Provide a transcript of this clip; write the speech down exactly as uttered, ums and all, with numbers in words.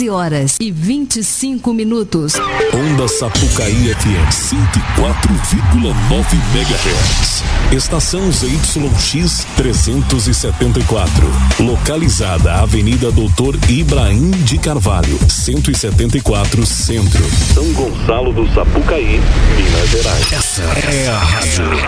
quinze horas e vinte e cinco minutos. Onda Sapucaí F M cento e quatro vírgula nove megahertz. Estação Z Y X trezentos e setenta e quatro. Localizada Avenida Doutor Ibrahim de Carvalho, cento e setenta e quatro, Centro, São Gonçalo do Sapucaí, Minas Gerais. Essa é a rádio